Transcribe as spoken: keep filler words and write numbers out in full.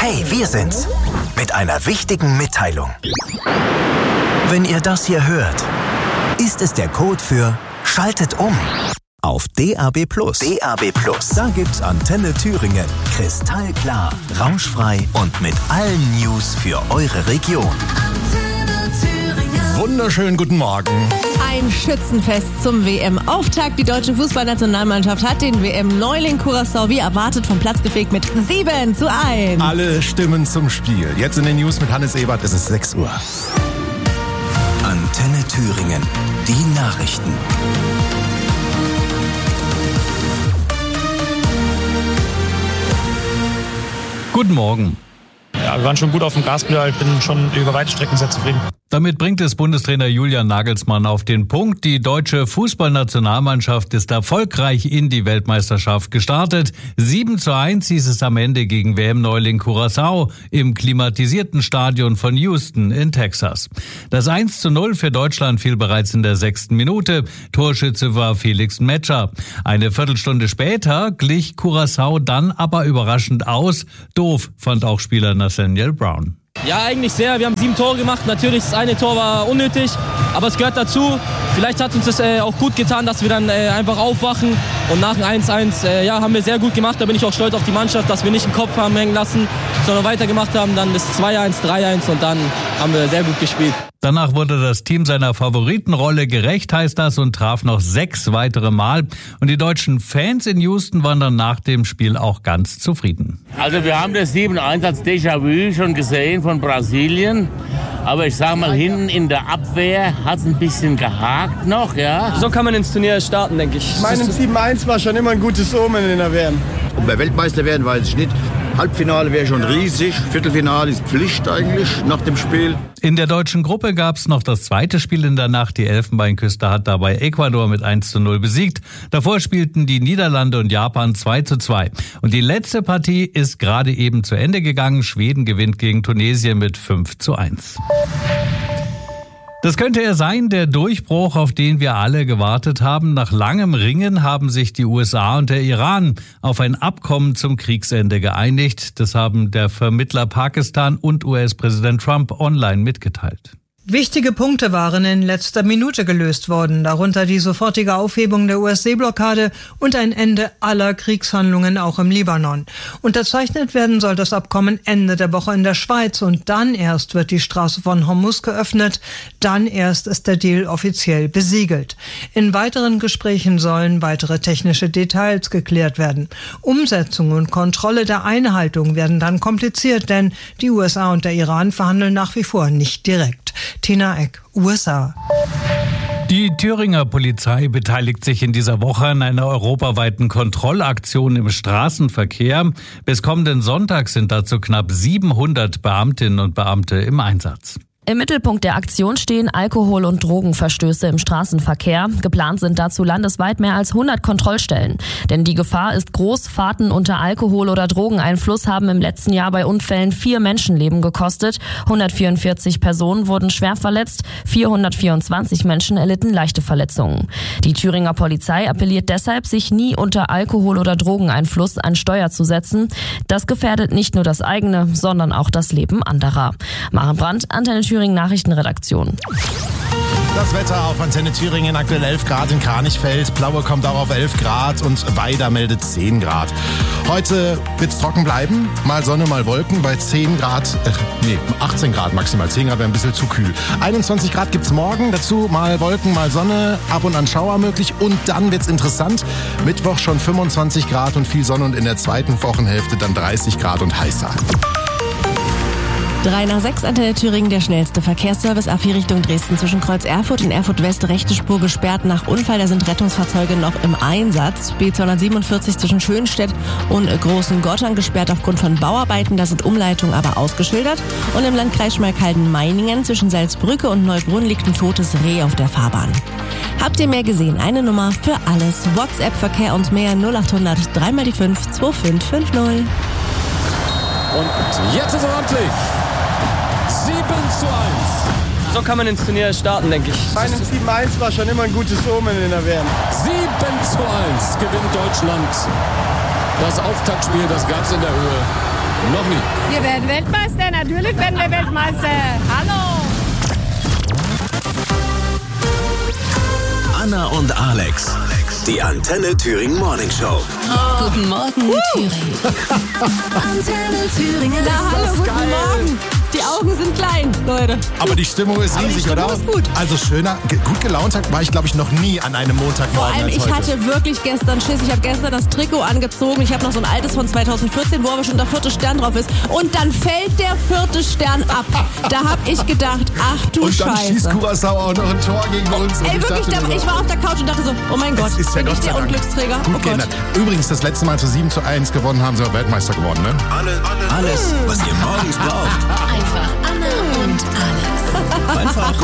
Hey, wir sind's. Mit einer wichtigen Mitteilung. Wenn ihr das hier hört, ist es der Code für Schaltet um auf D A B Plus. D A B Plus. Da gibt's Antenne Thüringen. Kristallklar, rauschfrei und mit allen News für eure Region. Antenne Thüringen. Wunderschönen guten Morgen. Ein Schützenfest zum W M-Auftakt. Die deutsche Fußballnationalmannschaft hat den W M-Neuling Curaçao wie erwartet vom Platz gefegt mit sieben zu eins. Alle Stimmen zum Spiel. Jetzt in den News mit Hannes Ebert, es ist sechs Uhr. Antenne Thüringen. Die Nachrichten. Guten Morgen. Ja, wir waren schon gut auf dem Gaspedal, ich bin schon über weite Strecken sehr zufrieden. Damit bringt es Bundestrainer Julian Nagelsmann auf den Punkt. Die deutsche Fußballnationalmannschaft ist erfolgreich in die Weltmeisterschaft gestartet. sieben zu eins hieß es am Ende gegen W M-Neuling Curaçao im klimatisierten Stadion von Houston in Texas. Das eins zu null für Deutschland fiel bereits in der sechsten Minute. Torschütze war Felix Metscher. Eine Viertelstunde später glich Curaçao dann aber überraschend aus. Doof fand auch Spieler Nathaniel Brown. Ja, eigentlich sehr. Wir haben sieben Tore gemacht. Natürlich, das eine Tor war unnötig, aber es gehört dazu. Vielleicht hat uns das äh, auch gut getan, dass wir dann äh, einfach aufwachen. Und nach dem eins eins äh, ja, haben wir sehr gut gemacht. Da bin ich auch stolz auf die Mannschaft, dass wir nicht den Kopf haben hängen lassen, sondern weitergemacht haben. Dann das zwei eins, drei eins und dann haben wir sehr gut gespielt. Danach wurde das Team seiner Favoritenrolle gerecht, heißt das, und traf noch sechs weitere Mal. Und die deutschen Fans in Houston waren dann nach dem Spiel auch ganz zufrieden. Also wir haben das sieben eins als Déjà-vu schon gesehen von Brasilien. Aber ich sag mal, hinten in der Abwehr hat es ein bisschen gehakt noch, ja. So kann man ins Turnier starten, denke ich. Ich meine, sieben eins war schon immer ein gutes Omen in der W M. Ob wir Weltmeister werden, weiß ich nicht. Halbfinale wäre schon riesig. Viertelfinale ist Pflicht eigentlich nach dem Spiel. In der deutschen Gruppe gab es noch das zweite Spiel in der Nacht. Die Elfenbeinküste hat dabei Ecuador mit eins zu null besiegt. Davor spielten die Niederlande und Japan zwei zu zwei. Und die letzte Partie ist gerade eben zu Ende gegangen. Schweden gewinnt gegen Tunesien mit fünf zu eins. Das könnte er sein, der Durchbruch, auf den wir alle gewartet haben. Nach langem Ringen haben sich die U S A und der Iran auf ein Abkommen zum Kriegsende geeinigt. Das haben der Vermittler Pakistan und U S-Präsident Trump online mitgeteilt. Wichtige Punkte waren in letzter Minute gelöst worden, darunter die sofortige Aufhebung der U S-Seeblockade und ein Ende aller Kriegshandlungen auch im Libanon. Unterzeichnet werden soll das Abkommen Ende der Woche in der Schweiz und dann erst wird die Straße von Hormuz geöffnet, dann erst ist der Deal offiziell besiegelt. In weiteren Gesprächen sollen weitere technische Details geklärt werden. Umsetzung und Kontrolle der Einhaltung werden dann kompliziert, denn die U S A und der Iran verhandeln nach wie vor nicht direkt. Tina Eck, U S A. Die Thüringer Polizei beteiligt sich in dieser Woche an einer europaweiten Kontrollaktion im Straßenverkehr. Bis kommenden Sonntag sind dazu knapp siebenhundert Beamtinnen und Beamte im Einsatz. Im Mittelpunkt der Aktion stehen Alkohol- und Drogenverstöße im Straßenverkehr. Geplant sind dazu landesweit mehr als hundert Kontrollstellen. Denn die Gefahr ist groß. Fahrten unter Alkohol- oder Drogeneinfluss haben im letzten Jahr bei Unfällen vier Menschenleben gekostet. hundertvierundvierzig Personen wurden schwer verletzt, vierhundertvierundzwanzig Menschen erlitten leichte Verletzungen. Die Thüringer Polizei appelliert deshalb, sich nie unter Alkohol- oder Drogeneinfluss an Steuer zu setzen. Das gefährdet nicht nur das eigene, sondern auch das Leben anderer. Maren Brandt, Antenne Thüringen Nachrichtenredaktion. Das Wetter auf Antenne Thüringen, aktuell elf Grad in Kranichfeld. Plaue kommt auch auf elf Grad und Weida meldet zehn Grad. Heute wird es trocken bleiben, mal Sonne, mal Wolken bei zehn Grad, äh, nee, achtzehn Grad maximal, zehn Grad wäre ein bisschen zu kühl. einundzwanzig Grad gibt's morgen, dazu mal Wolken, mal Sonne, ab und an Schauer möglich und dann wird's interessant. Mittwoch schon fünfundzwanzig Grad und viel Sonne und in der zweiten Wochenhälfte dann dreißig Grad und heißer. drei nach sechs, Antenne Thüringen, der schnellste Verkehrsservice. A vier Richtung Dresden zwischen Kreuz Erfurt und Erfurt West, rechte Spur gesperrt nach Unfall. Da sind Rettungsfahrzeuge noch im Einsatz. B zweihundertsiebenundvierzig zwischen Schönstedt und Großen Gottern gesperrt aufgrund von Bauarbeiten. Da sind Umleitungen aber ausgeschildert. Und im Landkreis Schmalkalden-Meiningen zwischen Salzbrücke und Neubrunn liegt ein totes Reh auf der Fahrbahn. Habt ihr mehr gesehen? Eine Nummer für alles. WhatsApp, Verkehr und mehr null achthundert drei mal die fünf zwei fünf fünf null. Und jetzt ist er ordentlich. sieben zu eins. So kann man ins Turnier starten, denke ich. Ich meine, sieben eins war schon immer ein gutes Omen in der W M. sieben zu eins gewinnt Deutschland. Das Auftaktspiel, das gab es in der Höhe. Noch nie. Wir werden Weltmeister, natürlich werden wir Weltmeister. Hallo. Anna und Alex. Die Antenne Thüringen Morning Show. Oh. Guten Morgen, uh. Thüringen. Antenne Thüringen. Na, hallo, guten Morgen. Die Augen sind klein, Leute. Aber die Stimmung ist riesig, die Stimmung oder? Ist gut. Also schöner, gut gelaunt war ich, glaube ich, noch nie an einem Montagmorgen. Vor allem, als ich heute. hatte wirklich gestern Schiss. Ich habe gestern das Trikot angezogen. Ich habe noch so ein altes von zweitausendvierzehn, wo aber schon der vierte Stern drauf ist. Und dann fällt der vierte Stern ab. Da habe ich gedacht, ach du Und dann Scheiße. schießt Curaçao auch noch ein Tor gegen uns. Ey, und wirklich, ich, da, so, ich war auf der Couch und dachte so, oh mein Gott, ist ja bin Gott ich der sei Dank Unglücksträger? gut Oh Gott. geändert. Übrigens, das letzte Mal, als wir sieben zu eins gewonnen haben, sind wir Weltmeister geworden, ne? Alles, alles, was ihr morgens braucht. Einfach Anna und Alex. Einfach